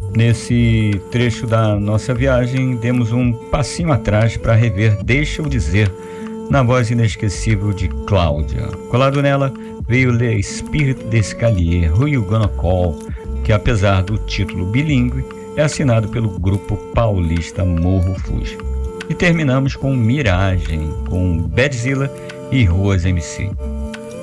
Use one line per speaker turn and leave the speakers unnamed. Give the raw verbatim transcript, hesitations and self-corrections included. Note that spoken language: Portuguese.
Nesse trecho da nossa viagem, demos um passinho atrás para rever Deixa Eu Dizer, na voz inesquecível de Cláudia. Colado nela veio Le Spirit d'Escalier, Who You Gonna Call, que apesar do título bilíngue, é assinado pelo grupo paulista Morro Fuji. E terminamos com Miragem, com Badzilla e Ruas M C.